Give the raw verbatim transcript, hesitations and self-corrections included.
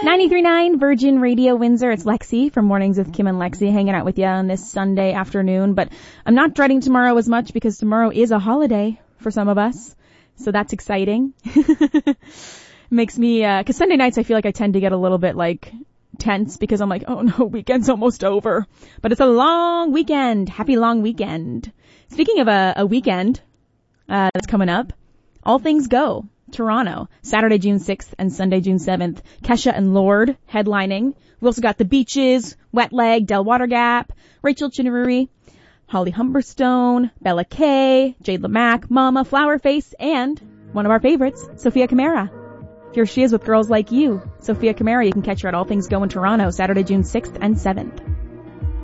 ninety-three point nine Virgin Radio Windsor. It's Lexi from Mornings with Kim and Lexi hanging out with you on this Sunday afternoon. But I'm not dreading tomorrow as much because tomorrow is a holiday for some of us. So that's exciting. Makes me, uh, cause Sunday nights I feel like I tend to get a little bit like tense because I'm like, oh no, weekend's almost over. But it's a long weekend. Happy long weekend. Speaking of a, a weekend, uh, that's coming up, All Things Go, Toronto, Saturday, June sixth and Sunday, June seventh. Kesha and Lorde headlining. We also got The Beaches, Wet Leg, Del Water Gap, Rachel Chinaruri, Holly Humberstone, Bella Kay, Jade Lamack, Mama, Flowerface, and one of our favorites, Sophia Camara. Here she is with Girls Like You. Sophia Camara, you can catch her at All Things Go in Toronto, Saturday, June sixth and seventh.